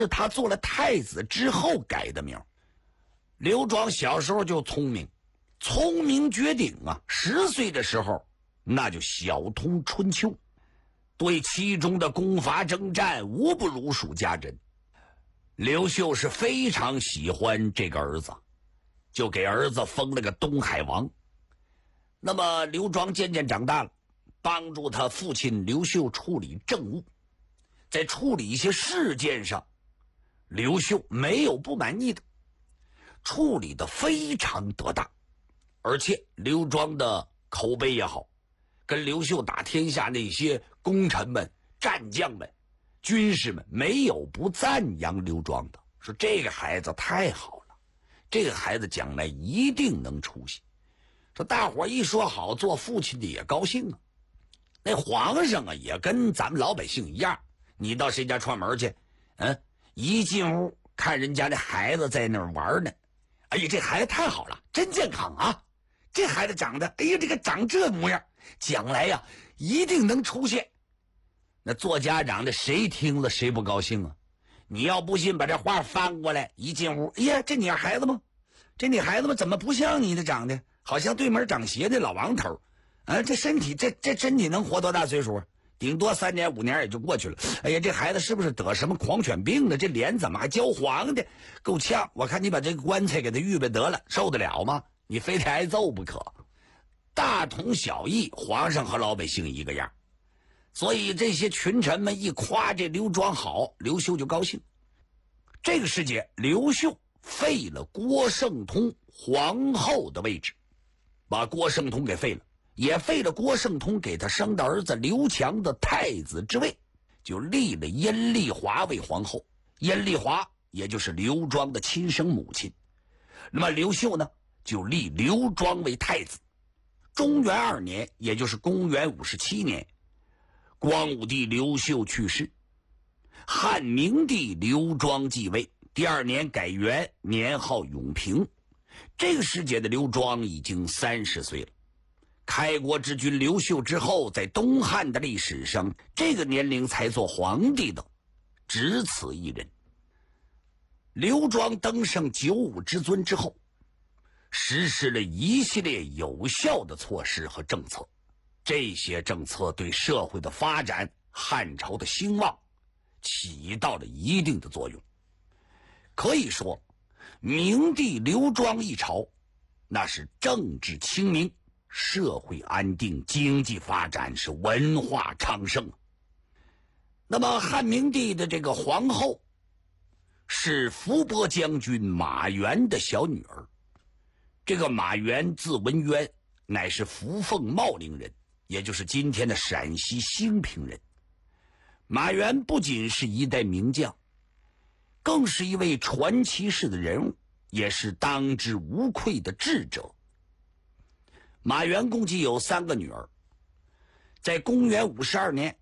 是他做了太子之后改的名。刘庄小时候就聪明，聪明绝顶啊！10岁的时候，那就小通春秋，对其中的攻伐征战无不如数家珍。刘秀是非常喜欢这个儿子，就给儿子封了个东海王。那么刘庄渐渐长大了，帮助他父亲刘秀处理政务，在处理一些事件上，刘秀没有不满意的，处理的非常得当。而且刘庄的口碑也好，跟刘秀打天下那些功臣们、战将们、军士们没有不赞扬刘庄的，说这个孩子太好了，这个孩子将来一定能出息。说大伙一说好，做父亲的也高兴啊。那皇上啊也跟咱们老百姓一样，你到谁家串门去，一进屋看人家那孩子在那儿玩呢，哎呀这孩子太好了，真健康啊，这孩子长得，哎呀这个长这模样，将来呀一定能出现。那做家长的谁听了谁不高兴啊？你要不信把这话翻过来，一进屋，哎呀这你孩子吗？这你孩子吗？怎么不像你的长得，好像对门长斜的老王头啊，这身体这身体能活多大岁数啊？顶多3年5年也就过去了。哎呀这孩子是不是得什么狂犬病呢？这脸怎么还焦黄的，够呛。我看你把这个棺材给他预备得了，受得了吗？你非得挨揍不可。大同小异，皇上和老百姓一个样。所以这些群臣们一夸这刘庄好，刘秀就高兴。这个世界，刘秀废了郭圣通皇后的位置，把郭圣通给废了，也废了郭圣通给他生的儿子刘强的太子之位，就立了阴丽华为皇后。阴丽华也就是刘庄的亲生母亲。那么刘秀呢，就立刘庄为太子。中元2年，也就是公元57年，光武帝刘秀去世，汉明帝刘庄继位，第2年改元，年号永平。这个时节的刘庄已经30岁了。开国之君刘秀之后，在东汉的历史上，这个年龄才做皇帝的只此一人。刘庄登上95之尊之后，实施了一系列有效的措施和政策，这些政策对社会的发展、汉朝的兴旺起到了一定的作用。可以说，明帝刘庄一朝，那是政治清明，社会安定，经济发展，是文化昌盛。那么汉明帝的这个皇后是伏波将军马援的小女儿。这个马援字文渊，乃是扶凤茂陵人，也就是今天的陕西兴平人。马援不仅是一代名将，更是一位传奇式的人物，也是当之无愧的智者。马援共计有3个女儿。在公元52年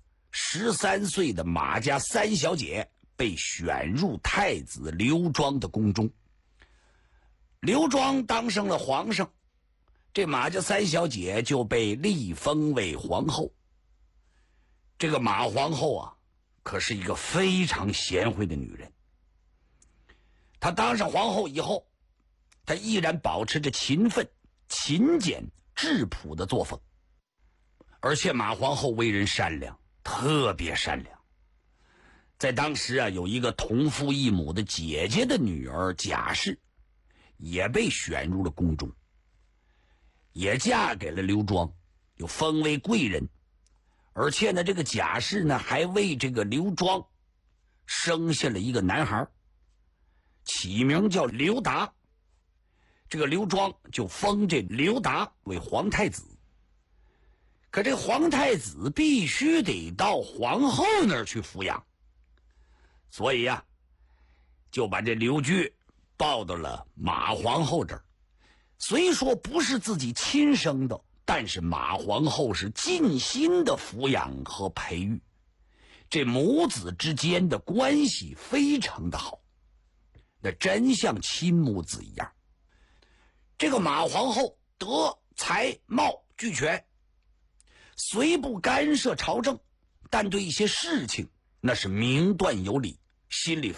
，13岁的马家三小姐被选入太子刘庄的宫中。刘庄当上了皇上，这马家三小姐就被立封为皇后。这个马皇后啊，可是一个非常贤惠的女人。她当上皇后以后，她依然保持着勤奋、勤俭、质朴的作风。而且马皇后为人善良，特别善良。在当时啊，有一个同父异母的姐姐的女儿贾氏，也被选入了宫中，也嫁给了刘庄，又封为贵人。而且呢，这个贾氏呢，还为这个刘庄生下了一个男孩，起名叫刘达。这个刘庄就封这刘达为皇太子。可这皇太子必须得到皇后那儿去抚养，所以呀，就把这刘据抱到了马皇后这儿。虽说不是自己亲生的，但是马皇后是尽心的抚养和培育，这母子之间的关系非常的好，那真像亲母子一样。这个马皇后德才貌俱全，虽不干涉朝政，但对一些事情那是明断有理，心里